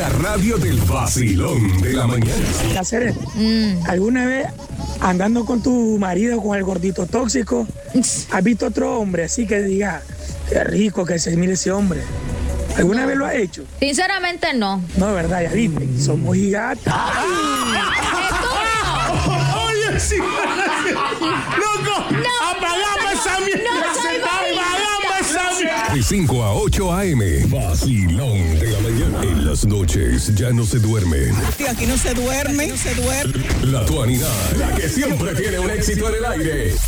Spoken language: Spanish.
La radio del vacilón de la mañana. Hacer ¿alguna vez andando con tu marido, con el gordito tóxico, has visto otro hombre así que diga, qué rico que se mire ese hombre? ¿Alguna vez lo has hecho? Sinceramente no. No, ¿verdad? Ya viste, somos gigantes. Oye, sí. ¡Loco! ¡Apagame esa mierda! ¡Apagame esa mierda! De 5 a 8 a.m. Vacilón de la mañana. En las noches ya no se duerme. Aquí no se duerme, La Tuanidad, la que siempre tiene un éxito en el aire.